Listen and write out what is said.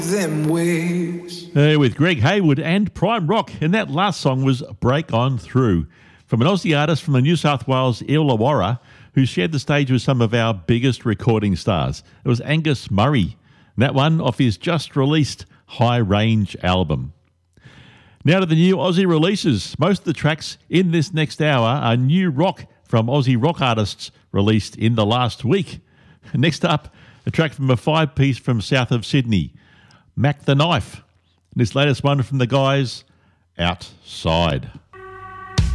them waves. With Greg Hayward and Prime Rock, and that last song was Break On Through, from an Aussie artist from the New South Wales Illawarra, who shared the stage with some of our biggest recording stars. It was Angus Murray, that one off his just-released High Range album. Now to the new Aussie releases. Most of the tracks in this next hour are new rock from Aussie rock artists released in the last week. Next up, a track from a five-piece from south of Sydney, Mac the Knife. This latest one from the guys, Outside.